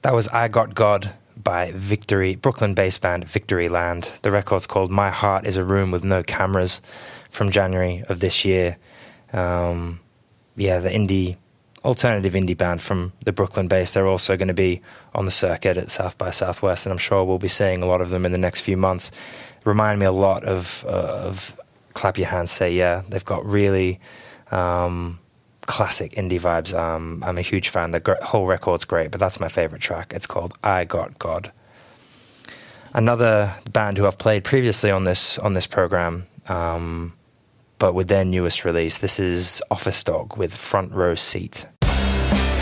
That was I Got God by Brooklyn-based band Victoryland. The record's called My Heart is a Room with No Cameras from January of this year. The alternative indie band from the Brooklyn base. They're also going to be on the circuit at South by Southwest, and I'm sure we'll be seeing a lot of them in the next few months. Remind me a lot of Clap Your Hands, Say Yeah. They've got really classic indie vibes. I'm a huge fan. The whole record's great, but that's my favorite track. It's called I Got God. Another band who I've played previously on this program, but with their newest release, this is Office Dog with Front Row Seat.